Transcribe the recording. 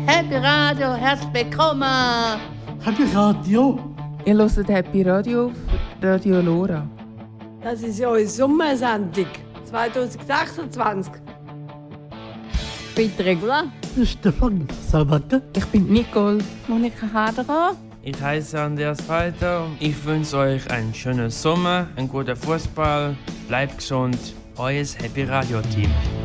Happy Radio, herzlich willkommen. Happy Radio. Ihr hört Happy Radio auf Radio Lora. Das ist ja unsere Sommersendung 2026. Ich bin Regula. Stefan Savacke. Ich bin Nicole. Monika Haderer. Ich heiße Andreas Walter. Ich wünsche euch einen schönen Sommer, einen guten Fußball. Bleibt gesund. Euer Happy Radio Team.